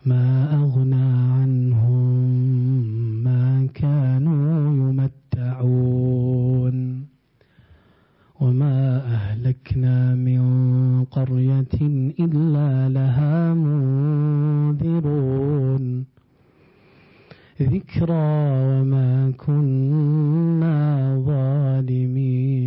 ما أغنى عنهم ما كانوا يمتعون وما أهلكنا من قرية إلا لها منذرون ذكرى وما كنا ظالمين